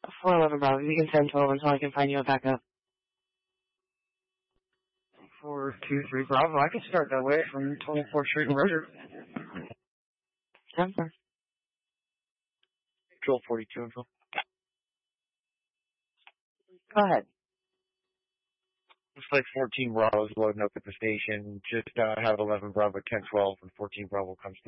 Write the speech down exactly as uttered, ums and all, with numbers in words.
four eleven Bravo. You can send twelve until I can find you a backup. four two three Bravo. I can start that way from twenty-fourth Street and Roger. ten four. twelve forty-two info. Go ahead. Looks like fourteen Bravo's loading up at the station. Just uh, have eleven Bravo, ten twelve, and fourteen Bravo comes